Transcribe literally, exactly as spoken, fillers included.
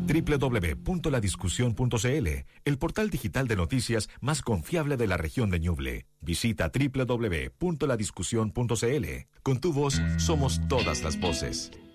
doble u doble u doble u punto la discusión punto c l, el portal digital de noticias más confiable de la región de Ñuble. Visita doble u doble u doble u punto la discusión punto c l. Con tu voz somos todas las voces.